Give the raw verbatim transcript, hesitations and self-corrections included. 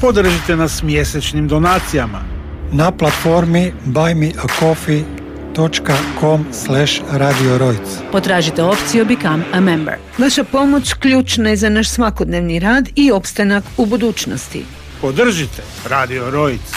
Podržite nas mjesečnim donacijama na platformi buymeacoffee dot com slash radio rojc. Potražite opciju Become a Member. Vaša pomoć ključna je za naš svakodnevni rad i opstanak u budućnosti. Podržite Radio Rojc.